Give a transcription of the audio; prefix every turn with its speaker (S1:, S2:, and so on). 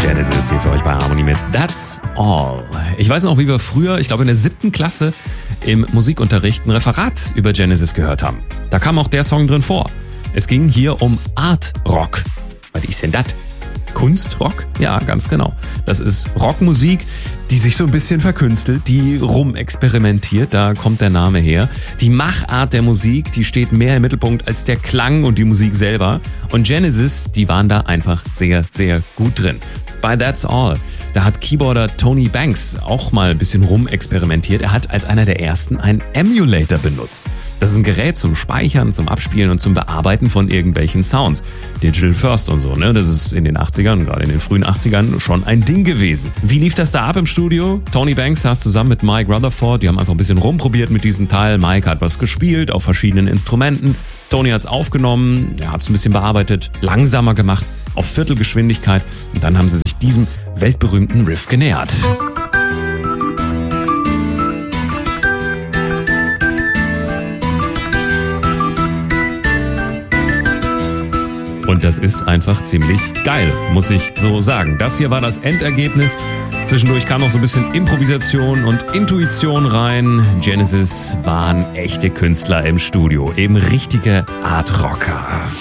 S1: Genesis hier für euch bei Harmony mit That's All. Ich weiß noch, wie wir früher, ich glaube in der 7. Klasse, im Musikunterricht ein Referat über Genesis gehört haben. Da kam auch der Song drin vor. Es ging hier um Art Rock. Was ist denn das? Kunstrock? Ja, ganz genau. Das ist Rockmusik, die sich so ein bisschen verkünstelt, die rumexperimentiert, da kommt der Name her. Die Machart der Musik, die steht mehr im Mittelpunkt als der Klang und die Musik selber. Und Genesis, die waren da einfach sehr, sehr gut drin. Bei That's All, da hat Keyboarder Tony Banks auch mal ein bisschen rumexperimentiert. Er hat als einer der ersten einen Emulator benutzt. Das ist ein Gerät zum Speichern, zum Abspielen und zum Bearbeiten von irgendwelchen Sounds. Digital First und so, ne? Das ist in den 80ern, gerade in den frühen 80ern, schon ein Ding gewesen. Wie lief das da ab im Studio? Tony Banks saß zusammen mit Mike Rutherford, die haben einfach ein bisschen rumprobiert mit diesem Teil. Mike hat was gespielt auf verschiedenen Instrumenten. Tony hat's aufgenommen, er hat's ein bisschen bearbeitet, langsamer gemacht, auf Viertelgeschwindigkeit und dann haben sie sich diesem weltberühmten Riff genähert. Und das ist einfach ziemlich geil, muss ich so sagen. Das hier war das Endergebnis. Zwischendurch kam noch so ein bisschen Improvisation und Intuition rein. Genesis waren echte Künstler im Studio, eben richtige Art Rocker.